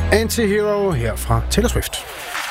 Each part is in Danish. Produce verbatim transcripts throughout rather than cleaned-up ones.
Anti-Hero her fra Taylor Swift.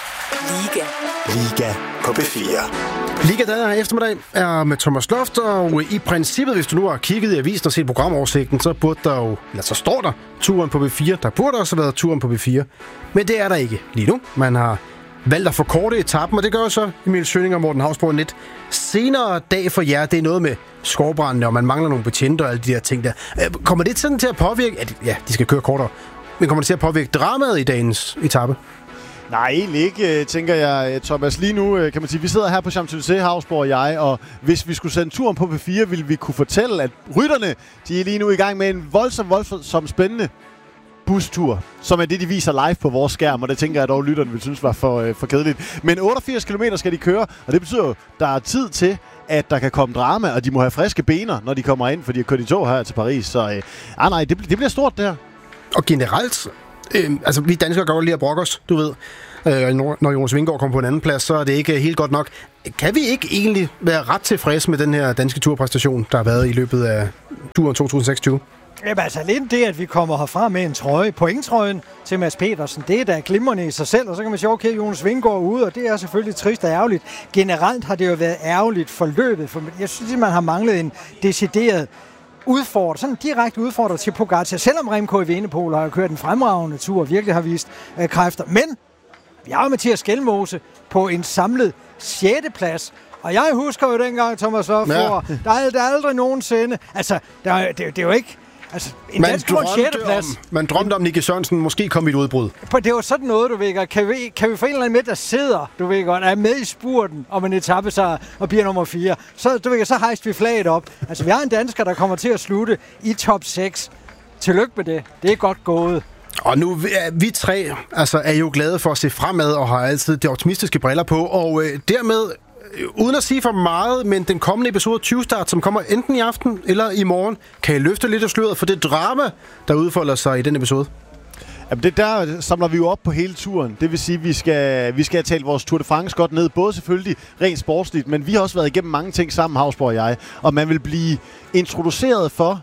Liga. Liga på B fire. Liga den her eftermiddag er med Thomas Loft, og i princippet, hvis du nu har kigget i avisen og set programoversigten, så burde der jo, eller så står der turen på B fire. Der burde også have været turen på B fire, men det er der ikke lige nu. Man har valgt at forkorte etappen, og det gør så Emil Schøning og Morten Hausborg lidt senere dag for jer. Det er noget med skovbrændene, og man mangler nogle betjente og alle de der ting der. Kommer det sådan til at påvirke, at ja, de skal køre kortere, men kommer det til at påvirke dramaet i dagens etape? Nej, egentlig ikke, tænker jeg, Thomas. Lige nu kan man sige, vi sidder her på Champs-Élysées, Hausborg og jeg, og hvis vi skulle sende turen på B fire, ville vi kunne fortælle, at rytterne, de er lige nu i gang med en voldsom, voldsom spændende bustur, som er det, de viser live på vores skærm, og det tænker jeg dog, lytterne vil synes var for, for kedeligt. Men otteogfirs kilometer skal de køre, og det betyder jo, der er tid til, at der kan komme drama, og de må have friske bener, når de kommer ind, for de har kørt i tog her til Paris. Så øh, ah, nej, det, det bliver stort, det her. Og generelt, øh, altså vi danskere går lige at brokke os, du ved. Øh, når, når Jonas Vingegaard kommer på en anden plads, så er det ikke helt godt nok. Kan vi ikke egentlig være ret tilfredse med den her danske turpræstation, der har været i løbet af turen to tusind seksogtyve? Jamen altså lidt det, at vi kommer herfra med en trøje, pointtrøjen til Mads Petersen, det er da glimrende i sig selv, og så kan man sige, okay, Jonas Vingegaard ude, og det er selvfølgelig trist og ærgerligt. Generelt har det jo været ærgerligt forløbet, for jeg synes, at man har manglet en decideret udfordrer, sådan en direkte udfordrer til Pogacar, selvom Remco Evenepoel har kørt en fremragende tur og virkelig har vist øh, kræfter. Men vi har jo Mathias Skelmose på en samlet sjette plads. Og jeg husker jo dengang, Thomas Loft, ja. der, er, der er aldrig nogensinde... Altså, der, det, det er jo ikke... Altså, en man, dansk på en sjette plads. Om, man drømte om, Nicky Sørensen måske kom i et udbrud. Det var sådan noget, du ved godt. Kan vi, kan vi få en eller anden med, der sidder, du ved godt, er med i spurten om en etape så, og bliver nummer fire. Så, du ved, så hejste vi flaget op. Altså, vi har en dansker, der kommer til at slutte i top seks. Tillykke med det. Det er godt gået. Og nu er vi tre altså, er jo glade for at se fremad og har altid de optimistiske briller på. Og øh, dermed, øh, uden at sige for meget, men den kommende episode tyve Start, som kommer enten i aften eller i morgen, kan I løfte lidt af sløret for det drama, der udfolder sig i den episode? Jamen det der samler vi jo op på hele turen. Det vil sige, at vi skal, vi skal have talt vores Tour de France godt ned. Både selvfølgelig rent sportsligt, men vi har også været igennem mange ting sammen, Hausborg og jeg. Og man vil blive introduceret for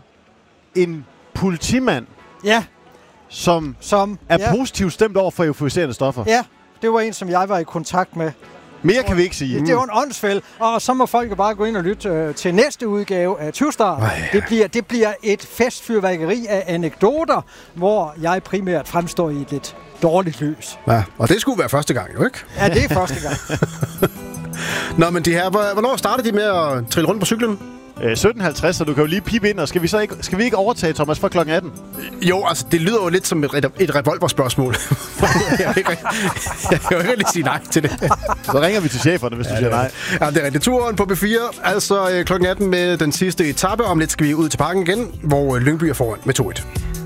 en politimand, ja. som, som er ja. positivt stemt over for euforiserende stoffer. Ja, det var en, som jeg var i kontakt med. Mere kan vi ikke sige. Det var en åndsfæld, og så må folk jo bare gå ind og lytte øh, til næste udgave af tyve Start. Det bliver, det bliver et festfyrværkeri af anekdoter, hvor jeg primært fremstår i et lidt dårligt lys. Ja, og det skulle være første gang, jo ikke? Ja, det er første gang. Nå, men de her, hvornår startede de med at trille rundt på cyklen? sytten halvtreds, så du kan jo lige pipe ind, og skal vi så ikke, skal vi ikke overtage, Thomas, fra klokken atten? Jo, altså, det lyder jo lidt som et, et revolverspørgsmål. jeg kan ikke, jeg kan jo ikke rigtig sige nej til det. Så ringer vi til cheferne, hvis ja, du siger nej. Ja, det er rigtigt. Turen på B fire, altså klokken atten med den sidste etape. Om lidt skal vi ud til parken igen, hvor Lyngby er foran med to et.